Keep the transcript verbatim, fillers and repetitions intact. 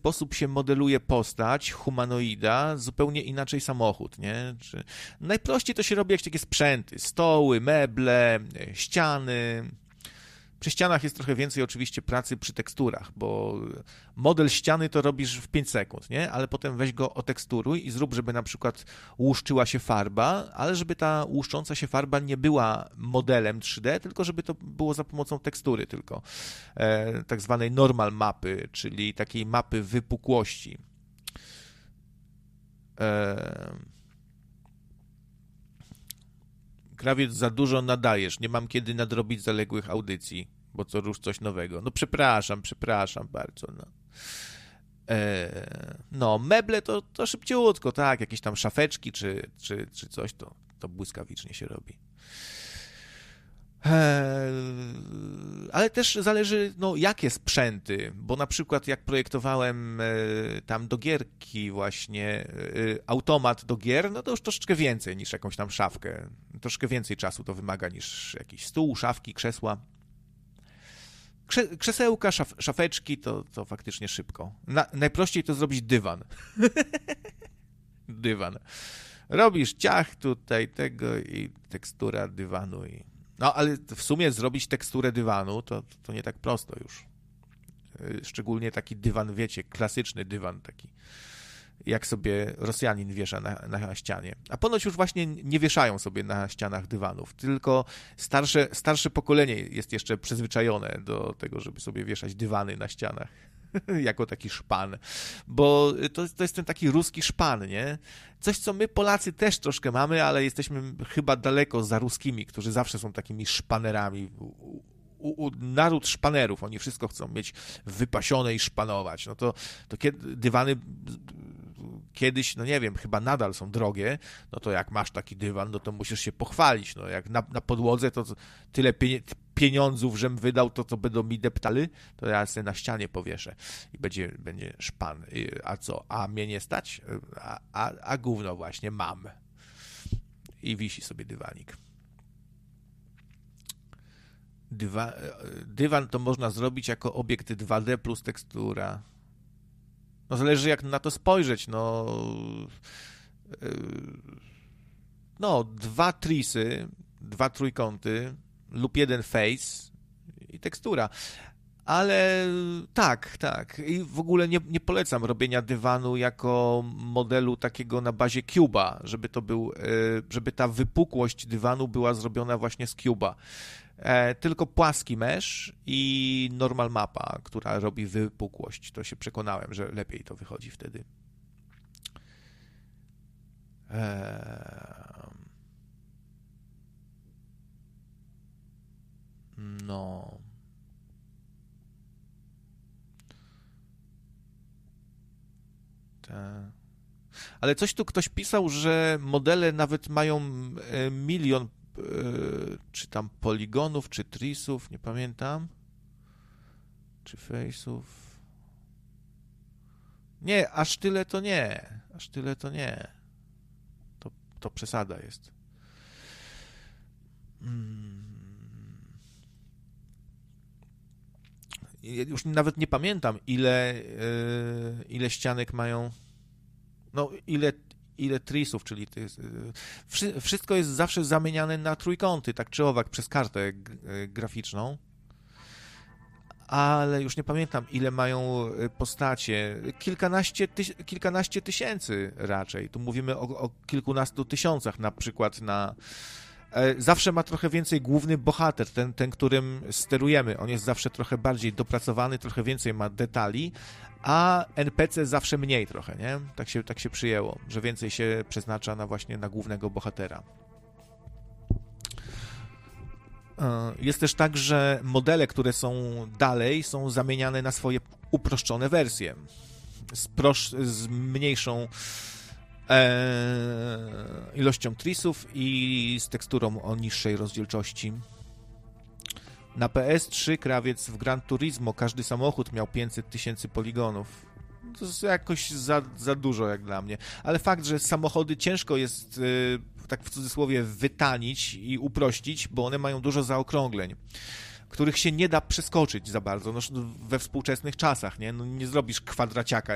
sposób się modeluje postać, humanoida, zupełnie inaczej samochód, nie? Czy... Najprościej to się robi jak takie sprzęty, stoły, meble, ściany. Przy ścianach jest trochę więcej oczywiście pracy przy teksturach, bo model ściany to robisz w pięć sekund, nie? Ale potem weź go oteksturuj i zrób, żeby na przykład łuszczyła się farba, ale żeby ta łuszcząca się farba nie była modelem trzy D, tylko żeby to było za pomocą tekstury tylko, e, tak zwanej normal mapy, czyli takiej mapy wypukłości. E... Krawiec, za dużo nadajesz, nie mam kiedy nadrobić zaległych audycji, bo co rusz coś nowego. No przepraszam, przepraszam bardzo. No, eee, no meble to, to szybciutko, tak, jakieś tam szafeczki czy, czy, czy coś, to, to błyskawicznie się robi. Eee, ale też zależy, no, jakie sprzęty, bo na przykład jak projektowałem e, tam do gierki właśnie e, automat do gier, no to już troszeczkę więcej niż jakąś tam szafkę. Troszkę więcej czasu to wymaga niż jakiś stół, szafki, krzesła. Krze, krzesełka, szaf, szafeczki to, to faktycznie szybko. Na, najprościej to zrobić dywan. Dywan. Robisz ciach tutaj tego i tekstura dywanu i... No, ale w sumie zrobić teksturę dywanu to, to nie tak prosto już. Szczególnie taki dywan, wiecie, klasyczny dywan taki, jak sobie Rosjanin wiesza na, na ścianie. A ponoć już właśnie nie wieszają sobie na ścianach dywanów, tylko starsze, starsze pokolenie jest jeszcze przyzwyczajone do tego, żeby sobie wieszać dywany na ścianach. Jako taki szpan, bo to, to jest ten taki ruski szpan, nie? Coś, co my Polacy też troszkę mamy, ale jesteśmy chyba daleko za ruskimi, którzy zawsze są takimi szpanerami. U, u, naród szpanerów, oni wszystko chcą mieć wypasione i szpanować. No to, to kiedy dywany kiedyś, no nie wiem, chyba nadal są drogie, no to jak masz taki dywan, no to musisz się pochwalić. No jak na, na podłodze to tyle pieniędzy, pieniądzów, żem wydał, to co będą mi deptali, to ja sobie na ścianie powieszę i będzie, będzie szpan. A co? A mnie nie stać? A, a, a gówno właśnie mam. I wisi sobie dywanik. Dywa, dywan to można zrobić jako obiekt dwa D plus tekstura. No zależy jak na to spojrzeć. No, no dwa trisy, dwa trójkąty lub jeden face i tekstura. Ale tak, tak. I w ogóle nie, nie polecam robienia dywanu jako modelu takiego na bazie cube'a, żeby to był, żeby ta wypukłość dywanu była zrobiona właśnie z cube'a. Tylko płaski mesh i normal mapa, która robi wypukłość. To się przekonałem, że lepiej to wychodzi wtedy. No. Ta. Ale coś tu ktoś pisał, że modele nawet mają milion czy tam poligonów, czy trisów, nie pamiętam. Czy face'ów. Nie, aż tyle to nie. Aż tyle to nie. To, to przesada jest. Hmm. Już nawet nie pamiętam, ile, yy, ile ścianek mają. No, ile ile trisów, czyli to jest, wszystko jest zawsze zamieniane na trójkąty, tak czy owak, przez kartę graficzną, ale już nie pamiętam, ile mają postacie. Kilkanaście, tyś, kilkanaście tysięcy raczej. Tu mówimy o, o kilkunastu tysiącach na przykład na... Zawsze ma trochę więcej główny bohater, ten, ten, którym sterujemy. On jest zawsze trochę bardziej dopracowany, trochę więcej ma detali, a N P C zawsze mniej trochę, nie? Tak się, tak się przyjęło, że więcej się przeznacza na właśnie na głównego bohatera. Jest też tak, że modele, które są dalej, są zamieniane na swoje uproszczone wersje z, prosz- z mniejszą e, ilością trisów i z teksturą o niższej rozdzielczości. Na P S trzy krawiec w Gran Turismo każdy samochód miał pięćset tysięcy poligonów. To jest jakoś za, za dużo jak dla mnie. Ale fakt, że samochody ciężko jest, yy, tak w cudzysłowie, wytanić i uprościć, bo one mają dużo zaokrągleń, których się nie da przeskoczyć za bardzo, no, we współczesnych czasach, nie? No, nie zrobisz kwadraciaka